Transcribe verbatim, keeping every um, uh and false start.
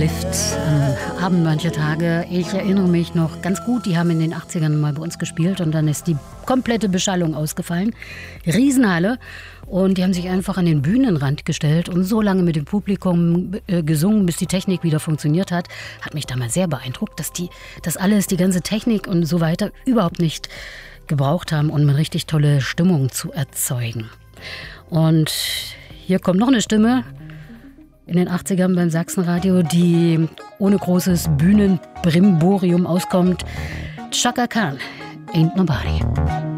Lift am Abend mancher Tage. Ich erinnere mich noch ganz gut, die haben in den achtzigern mal bei uns gespielt und dann ist die komplette Beschallung ausgefallen. Riesenhalle. Und die haben sich einfach an den Bühnenrand gestellt und so lange mit dem Publikum äh, gesungen, bis die Technik wieder funktioniert hat. Hat mich damals sehr beeindruckt, dass die das alles, die ganze Technik und so weiter überhaupt nicht gebraucht haben, um eine richtig tolle Stimmung zu erzeugen. Und hier kommt noch eine Stimme in den achtzigern beim Sachsenradio, die ohne großes Bühnenbrimborium auskommt. Chaka Khan, Ain't Nobody.